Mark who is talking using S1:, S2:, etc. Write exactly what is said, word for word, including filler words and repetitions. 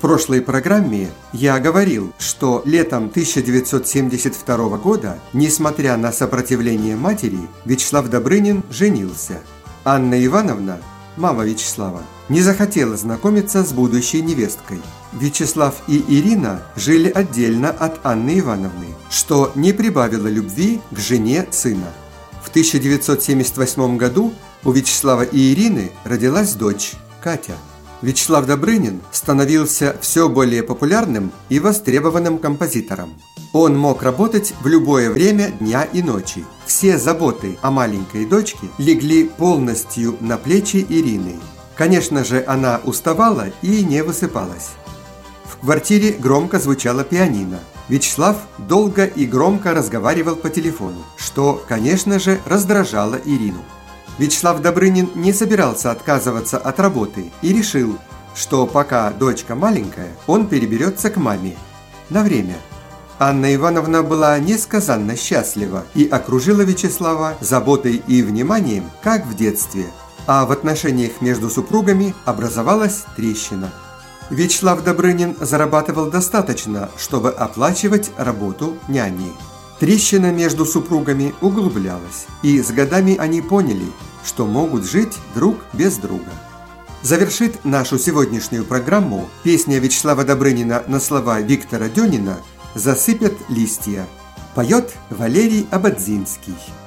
S1: прошлой программе я говорил, что летом тысяча девятьсот семьдесят второго года, несмотря на сопротивление матери, Вячеслав Добрынин женился. Анна Ивановна, мама Вячеслава, не захотела знакомиться с будущей невесткой. Вячеслав и Ирина жили отдельно от Анны Ивановны, что не прибавило любви к жене сына. В тысяча девятьсот семьдесят восьмом году у Вячеслава и Ирины родилась дочь Катя. Вячеслав Добрынин становился все более популярным и востребованным композитором. Он мог работать в любое время дня и ночи. Все заботы о маленькой дочке легли полностью на плечи Ирины. Конечно же, она уставала и не высыпалась. В квартире громко звучала пианино. Вячеслав долго и громко разговаривал по телефону, что, конечно же, раздражало Ирину. Вячеслав Добрынин не собирался отказываться от работы и решил, что пока дочка маленькая, он переберется к маме на время. Анна Ивановна была несказанно счастлива и окружила Вячеслава заботой и вниманием, как в детстве, а в отношениях между супругами образовалась трещина. Вячеслав Добрынин зарабатывал достаточно, чтобы оплачивать работу няни. Трещина между супругами углублялась, и с годами они поняли, что могут жить друг без друга. Завершит нашу сегодняшнюю программу песня Вячеслава Добрынина на слова Виктора Дёнина «Засыпят листья». Поет Валерий Ободзинский.